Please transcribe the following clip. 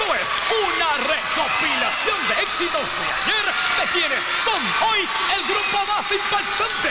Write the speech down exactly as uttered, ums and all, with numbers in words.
es una recopilación de éxitos de ayer de quienes son hoy el grupo más impactante